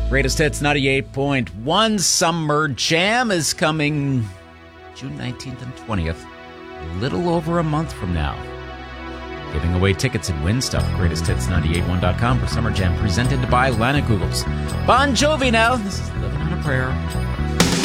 Greatest Hits 98.1 Summer Jam is coming June 19th and 20th, a little over a month from now. Giving away tickets and win stuff. GreatestHits981.com for Summer Jam, presented by Lana Googles. Bon Jovi now. This is Living on a Prayer.